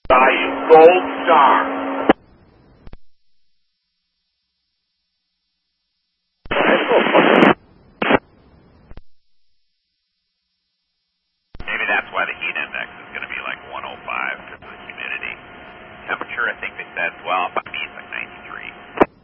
Value, gold star. Maybe that's why the heat index is going to be like 105 because of the humidity. Temperature, I think they said, well, if I'm